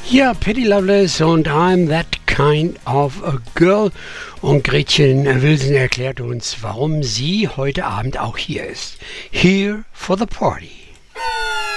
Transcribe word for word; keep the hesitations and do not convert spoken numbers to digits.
Ja, Patty Loveless und I'm That Kind of a Girl. Und Gretchen Wilson erklärt uns, warum sie heute Abend auch hier ist. Here for the party.